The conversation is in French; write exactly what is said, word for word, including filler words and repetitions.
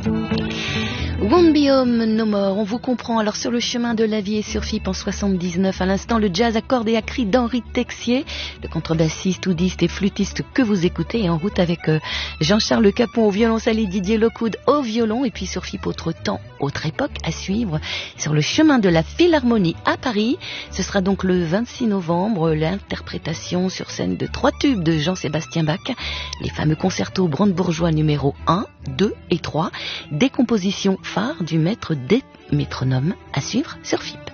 Won't Be Home No More, on vous comprend. Alors sur le chemin de la vie et sur F I P en soixante-dix-neuf, à l'instant le jazz à cordes et à cris d'Henri Texier, le contrebassiste, oudiste et flûtiste que vous écoutez, et en route avec euh, Jean-Charles Capon au violoncelle et Didier Lockwood au violon. Et puis sur F I P, autre temps, autre époque à suivre sur le chemin de la Philharmonie à Paris. Ce sera donc le vingt-six novembre, l'interprétation sur scène de trois tubes de Jean-Sébastien Bach, les fameux concertos brandebourgeois numéro un, deux et trois, des compositions phare du maître des métronomes, à suivre sur F I P.